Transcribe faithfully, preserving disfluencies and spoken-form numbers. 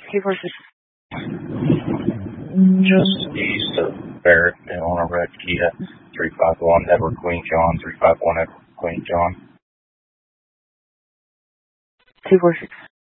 two four six. Just east of Barrett and on a red Kia, three five one Edward Queen John, three five one Edward Queen John. two four six.